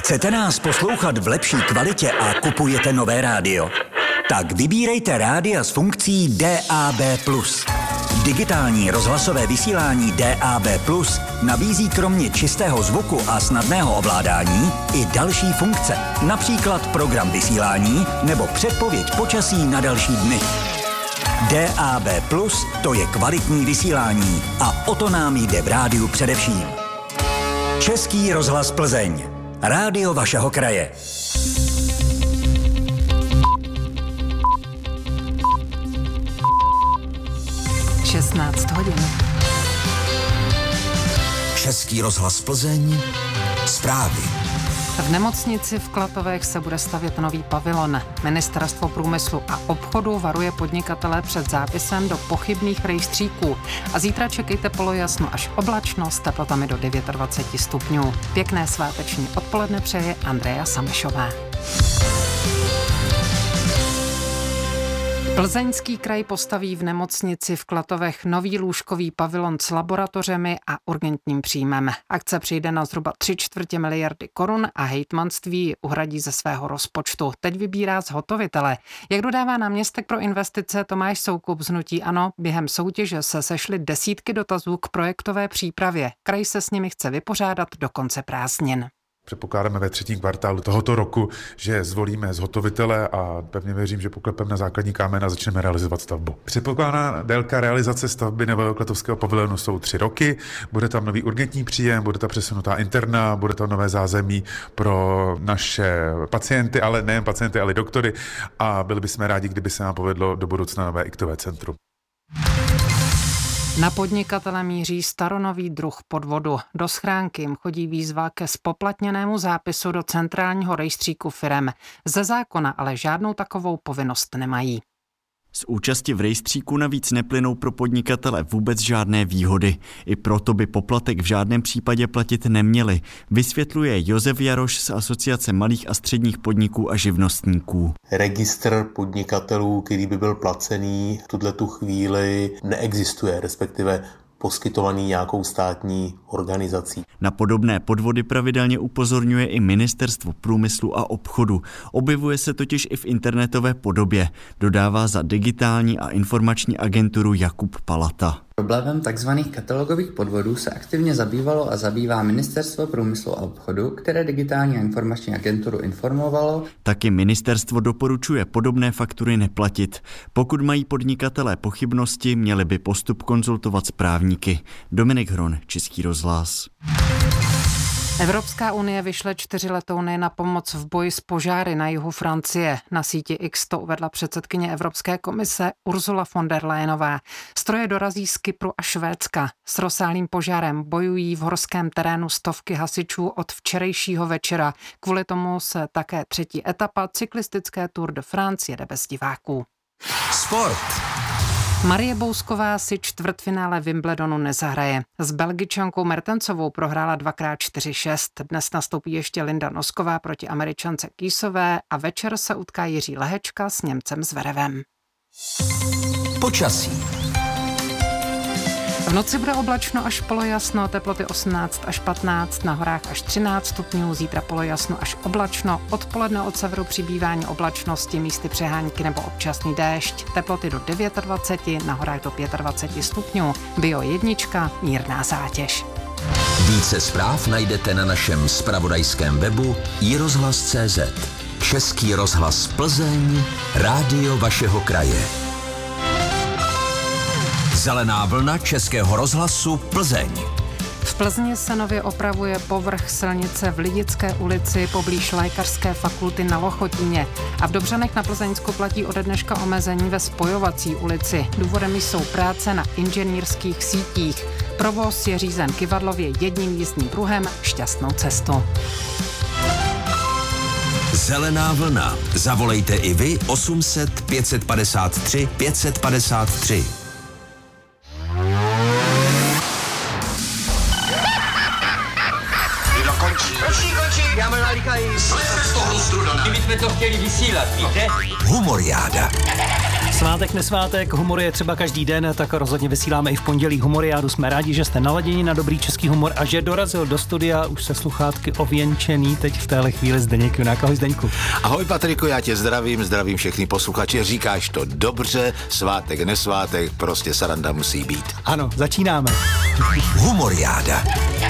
Chcete nás poslouchat v lepší kvalitě a kupujete nové rádio? Tak vybírejte rádia s funkcí DAB+. Digitální rozhlasové vysílání DAB+ nabízí kromě čistého zvuku a snadného ovládání i další funkce, například program vysílání nebo předpověď počasí na další dny. DAB+, to je kvalitní vysílání a o to nám jde v rádiu především. Český rozhlas Plzeň. Rádio vašeho kraje. hodin. Český rozhlas Plzeň. Zprávy. V nemocnici v Klatovech se bude stavět nový pavilon. Ministerstvo průmyslu a obchodu varuje podnikatele před zápisem do pochybných rejstříků. A zítra čekejte polojasno až oblačno s teplotami do 29 stupňů. Pěkné sváteční odpoledne přeje Andrea Samešová. Plzeňský kraj postaví v nemocnici v Klatovech nový lůžkový pavilon s laboratořemi a urgentním příjmem. Akce přijde na zhruba 3/4 miliardy korun a hejtmanství ji uhradí ze svého rozpočtu. Teď vybírá zhotovitele. Jak dodává náměstek pro investice Tomáš Soukup z hnutí ANO, během soutěže se sešly desítky dotazů k projektové přípravě. Kraj se s nimi chce vypořádat do konce prázdnin. Předpokládáme ve třetím kvartálu tohoto roku, že zvolíme zhotovitele a pevně věřím, že poklepeme na základní kámen a začneme realizovat stavbu. Předpokládaná délka realizace stavby nového klatovského pavilonu jsou 3 roky. Bude tam nový urgentní příjem, bude tam přesunutá interna, bude tam nové zázemí pro naše pacienty, ale nejen pacienty, ale i doktory a byli bychom rádi, kdyby se nám povedlo do budoucna nové iktové centrum. Na podnikatele míří staronový druh podvodu. Do schránky jim chodí výzva ke spoplatněnému zápisu do centrálního rejstříku firem. Ze zákona ale žádnou takovou povinnost nemají. Z účasti v rejstříku navíc neplynou pro podnikatele vůbec žádné výhody. I proto by poplatek v žádném případě platit neměli, vysvětluje Josef Jaroš z Asociace malých a středních podniků a živnostníků. Registr podnikatelů, který by byl placený, v tuto chvíli neexistuje, respektive poskytovaný nějakou státní organizací. Na podobné podvody pravidelně upozorňuje i Ministerstvo průmyslu a obchodu. Objevuje se totiž i v internetové podobě, dodává za digitální a informační agenturu Jakub Palata. Problémem tzv. Katalogových podvodů se aktivně zabývalo a zabývá Ministerstvo průmyslu a obchodu, které digitální a informační agenturu informovalo. Taky ministerstvo doporučuje podobné faktury neplatit. Pokud mají podnikatelé pochybnosti, měli by postup konzultovat s právníky. Dominik Hron, Český rozhlas. Evropská unie vyšle 4 letouny na pomoc v boji s požáry na jihu Francie. Na síti X to uvedla předsedkyně Evropské komise Ursula von der Leyenová. Stroje dorazí z Kypru a Švédska. S rozsáhlým požárem bojují v horském terénu stovky hasičů od včerejšího večera. Kvůli tomu se také 3. etapa cyklistické Tour de France jede bez diváků. Sport. Marie Bousková si čtvrtfinále Wimbledonu nezahraje. S Belgičankou Mertensovou prohrála 2x4-6. Dnes nastoupí ještě Linda Nosková proti Američance Kýsové a večer se utká Jiří Lehečka s Němcem Zverevem. Počasí. V noci bude oblačno až polojasno, teploty 18 až 15, na horách až 13 stupňů, zítra polojasno až oblačno, odpoledne od severu přibývání oblačnosti, místy přehánky nebo občasný déšť, teploty do 29, na horách do 25 stupňů, Bio 1, mírná zátěž. Více zpráv najdete na našem zpravodajském webu iRozhlas.cz. Český rozhlas Plzeň, rádio vašeho kraje. Zelená vlna Českého rozhlasu Plzeň. V Plzni se nově opravuje povrch silnice v Lidické ulici poblíž Lékařské fakulty na Lochotíně. A v Dobřanech na Plzeňsku platí ode dneška omezení ve spojovací ulici. Důvodem jsou práce na inženýrských sítích. Provoz je řízen kyvadlově jedním jízdním pruhem, šťastnou cestu. Zelená vlna. Zavolejte i vy 800 553 553. Končí, já mám nalíkají. Slezte z toho struda. Kdybychom to chtěli vysílat, víte? Humoriáda. Svátek, nesvátek, humor je třeba každý den, tak rozhodně vysíláme i v pondělí humoriádu. Jsme rádi, že jste naladěni na dobrý český humor a že dorazil do studia už se sluchátky ověnčený teď v téhle chvíli Zdeněk Junák. Ahoj Zdeňku. Ahoj Patriku, já tě zdravím všechny posluchače, říkáš to dobře, svátek, nesvátek, prostě sranda musí být. Ano, začínáme. Humoriáda.